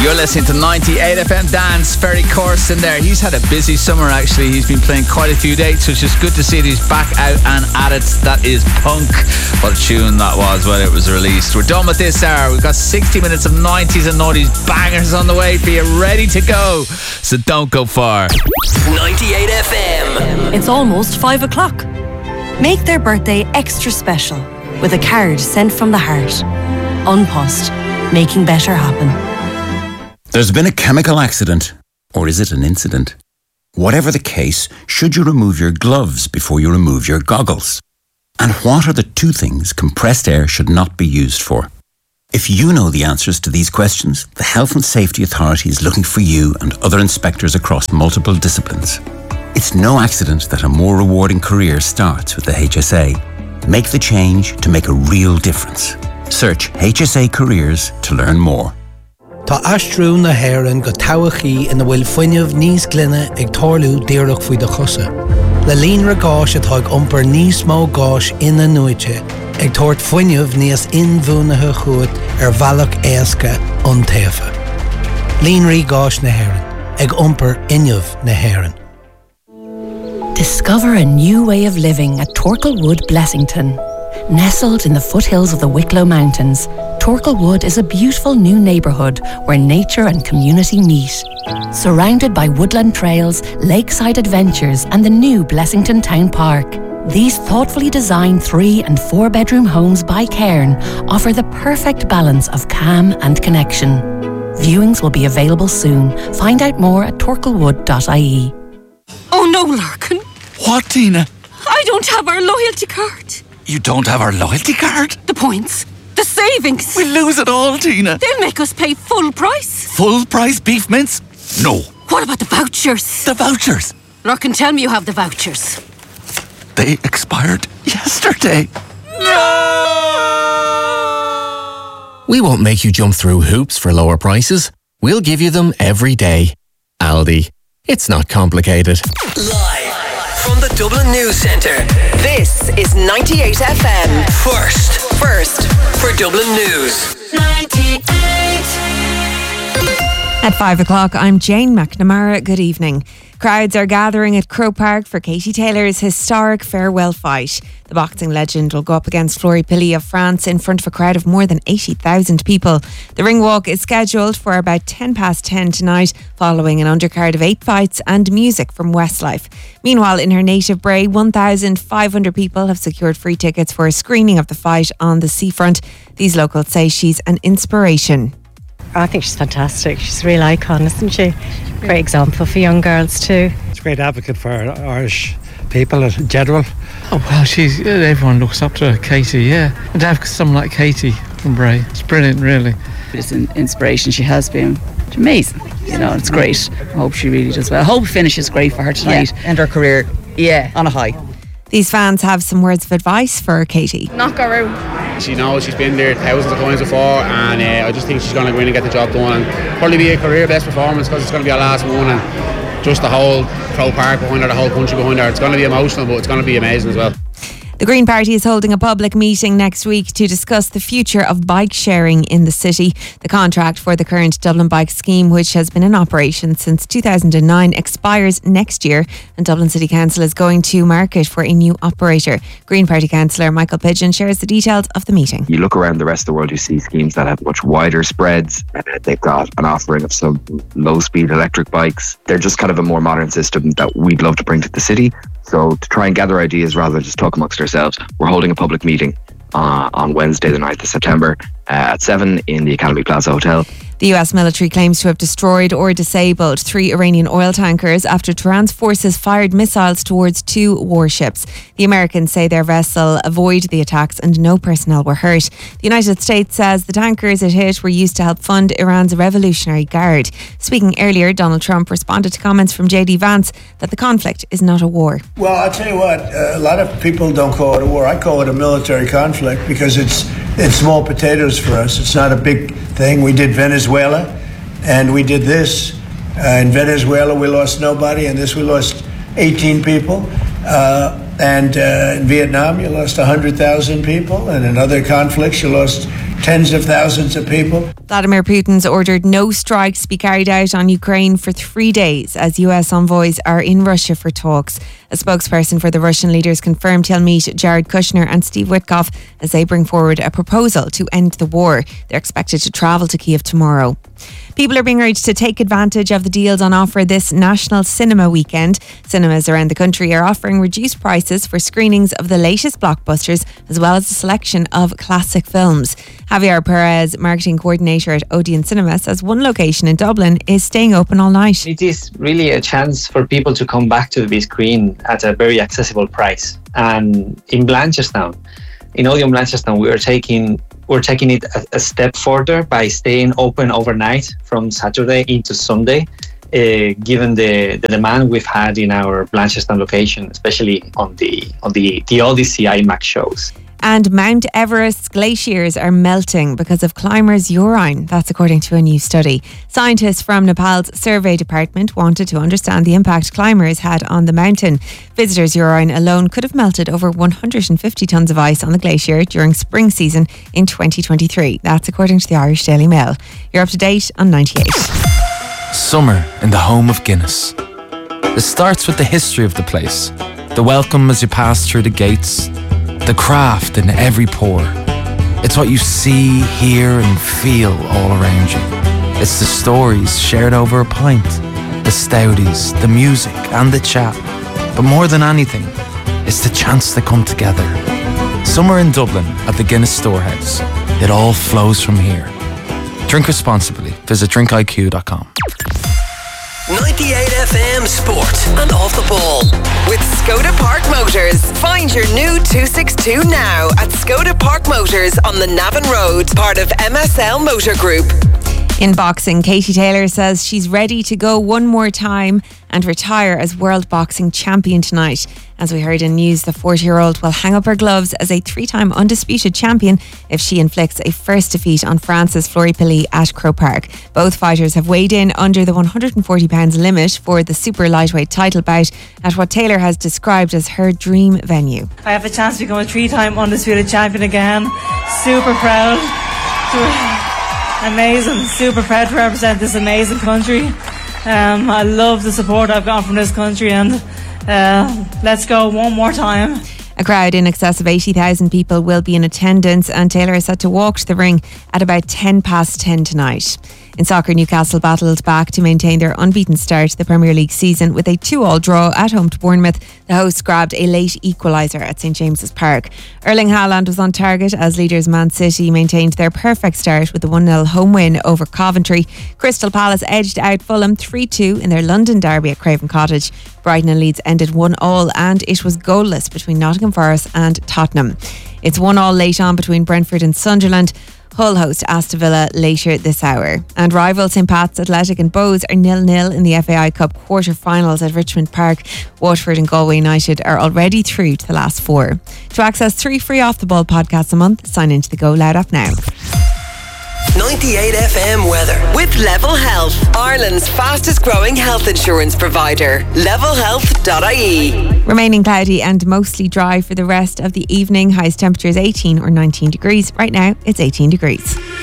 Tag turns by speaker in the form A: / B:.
A: You're listening to 98 FM. Dan's Ferry Corsten there. He's had a busy summer actually. He's been playing quite a few dates, which is good to see that he's back out and at it. That is Punk. What a tune that was when it was released. We're done with this hour. We've got 60 minutes of 90s and noughties bangers on the way for you, ready to go. So don't go far.
B: 98 FM.
C: It's almost 5 o'clock. Make their birthday extra special with a card sent from the heart. An Post, making better happen.
D: There's been a chemical accident, or is it an incident? Whatever the case, should you remove your gloves before you remove your goggles? And what are the two things compressed air should not be used for? If you know the answers to these questions, the Health and Safety Authority is looking for you and other inspectors across multiple disciplines. It's no accident that a more rewarding career starts with the HSA. Make the change to make a real difference. Search HSA Careers to learn more.
E: Tá astrú na Héireann go towachaí ina bhfuil fuinneamh níos glynne ag tarlú díreach faoi de chosa. Le líonra gáis atá ag iompar níos mó gáis ina nuaite ag tort fuinneamh níos inmhúnathe chuat bhealach éasca an taobha. Líonraí gáis na Héireann ag iompar inneamh na Héireann.
C: Discover a new way of living at Torklewood, Blessington. Nestled in the foothills of the Wicklow Mountains, Torklewood is a beautiful new neighbourhood where nature and community meet. Surrounded by woodland trails, lakeside adventures and the new Blessington Town Park, these thoughtfully designed 3- and 4-bedroom homes by Cairn offer the perfect balance of calm and connection. Viewings will be available soon. Find out more at torklewood.ie.
F: Oh no, Larkin.
A: What, Tina?
F: I don't have our loyalty card.
A: You don't have our loyalty card?
F: The points. The savings.
A: We'll lose it all, Tina.
F: They'll make us pay full price.
A: Full price beef mince? No.
F: What about the vouchers?
A: The vouchers?
F: Larkin, tell me you have the vouchers.
A: They expired yesterday.
G: No! We won't make you jump through hoops for lower prices. We'll give you them every day. Aldi. It's not complicated.
B: Live from the Dublin News Centre, this is 98 FM. First for Dublin News. 98.
H: At 5 o'clock, I'm Jane McNamara. Good evening. Crowds are gathering at Croke Park for Katie Taylor's historic farewell fight. The boxing legend will go up against Flory Pilley of France in front of a crowd of more than 80,000 people. The ring walk is scheduled for about 10:10 tonight, following an undercard of 8 fights and music from Westlife. Meanwhile, in her native Bray, 1,500 people have secured free tickets for a screening of the fight on the seafront. These locals say she's an inspiration.
I: I think she's fantastic. She's a real icon, isn't she? Great example for young girls too.
J: She's a great advocate for Irish people in general.
K: Oh well, everyone looks up to her, Katie, yeah. And to have someone like Katie from Bray, it's brilliant, really.
L: It's an inspiration. She has been amazing. You know, it's great. I hope she really does well. I hope finishes great for her tonight.
M: Yeah, and her career on a high.
H: These fans have some words of advice for Katie.
N: Knock her out.
O: She knows she's been there thousands of times before, and I just think she's going to go in and get the job done and probably be a career best performance because it's going to be her last one, and just the whole Croke Park behind her, the whole country behind her. It's going to be emotional, but it's going to be amazing as well.
H: The Green Party is holding a public meeting next week to discuss the future of bike sharing in the city. The contract for the current Dublin Bike scheme, which has been in operation since 2009, expires next year, and Dublin City Council is going to market for a new operator. Green Party councillor Michael Pidgeon shares the details of the meeting.
P: You look around the rest of the world, you see schemes that have much wider spreads. They've got an offering of some low-speed electric bikes. They're just kind of a more modern system that we'd love to bring to the city. So to try and gather ideas rather than just talk amongst ourselves, we're holding a public meeting on Wednesday the 9th of September at 7 in the Academy Plaza Hotel.
H: The US military claims to have destroyed or disabled 3 Iranian oil tankers after Tehran's forces fired missiles towards 2 warships. The Americans say their vessel avoided the attacks and no personnel were hurt. The United States says the tankers it hit were used to help fund Iran's Revolutionary Guard. Speaking earlier, Donald Trump responded to comments from J.D. Vance that the conflict is not a war.
Q: Well, I'll tell you what, a lot of people don't call it a war. I call it a military conflict because it's small potatoes for us. It's not a big thing. We did Venezuela, and we did this. In Venezuela, we lost nobody, and this we lost 18 people. And in Vietnam, you lost 100,000 people, and in other conflicts, you lost tens of thousands of people.
H: Vladimir Putin's ordered no strikes be carried out on Ukraine for 3 days as US envoys are in Russia for talks. A spokesperson for the Russian leaders confirmed he'll meet Jared Kushner and Steve Witkoff as they bring forward a proposal to end the war. They're expected to travel to Kiev tomorrow. People are being urged to take advantage of the deals on offer this National Cinema Weekend. Cinemas around the country are offering reduced prices for screenings of the latest blockbusters as well as a selection of classic films. Javier Perez, marketing coordinator at Odeon Cinema, says one location in Dublin is staying open all night.
N: It is really a chance for people to come back to the big screen at a very accessible price. And in Blanchardstown, in Odeon Blanchardstown, we're taking it a step further by staying open overnight from Saturday into Sunday, given the demand we've had in our Blanchardstown location, especially on the Odyssey IMAX shows.
H: And Mount Everest's glaciers are melting because of climbers' urine. That's according to a new study. Scientists from Nepal's survey department wanted to understand the impact climbers had on the mountain. Visitors' urine alone could have melted over 150 tonnes of ice on the glacier during spring season in 2023. That's according to the Irish Daily Mail. You're up to date on 98.
R: Summer in the home of Guinness. It starts with the history of the place, the welcome as you pass through the gates, the craft in every pour. It's what you see, hear and feel all around you. It's the stories shared over a pint, the stouties, the music and the chat. But more than anything, it's the chance to come together. Summer in Dublin at the Guinness Storehouse. It all flows from here. Drink responsibly. Visit drinkiq.com.
B: 98 FM Sport and Off the Ball with Skoda Park Motors. Find your new 262 now at Skoda Park Motors on the Navan Road, part of MSL Motor Group.
H: In boxing, Katie Taylor says she's ready to go one more time and retire as World Boxing Champion tonight. As we heard in news, the 40-year-old will hang up her gloves as a 3-time undisputed champion if she inflicts a first defeat on France's Flory Pilley at Croke Park. Both fighters have weighed in under the 140 pounds limit for the super lightweight title bout at what Taylor has described as her dream venue.
S: I have a chance to become a 3-time undisputed champion again. Super proud. Amazing. Super proud to represent this amazing country. I love the support I've got from this country, and let's go one more time.
H: A crowd in excess of 80,000 people will be in attendance, and Taylor is set to walk to the ring at about 10:10 tonight. In soccer, Newcastle battled back to maintain their unbeaten start to the Premier League season with a 2-2 draw at home to Bournemouth. The hosts grabbed a late equaliser at St James's Park. Erling Haaland was on target as leaders Man City maintained their perfect start with a 1-0 home win over Coventry. Crystal Palace edged out Fulham 3-2 in their London derby at Craven Cottage. Brighton and Leeds ended 1-1 and it was goalless between Nottingham Forest and Tottenham. It's 1-1 late on between Brentford and Sunderland. Hull host Aston Villa later this hour. And rival St Pat's Athletic and Bows are 0-0 in the FAI Cup quarter-finals at Richmond Park. Watford and Galway United are already through to the last 4. To access 3 free Off the Ball podcasts a month, sign into the Go Loud app now.
B: 98 FM weather with Level Health, Ireland's fastest growing health insurance provider. Levelhealth.ie.
H: Remaining cloudy and mostly dry for the rest of the evening. Highest temperatures 18 or 19 degrees. Right now it's 18 degrees.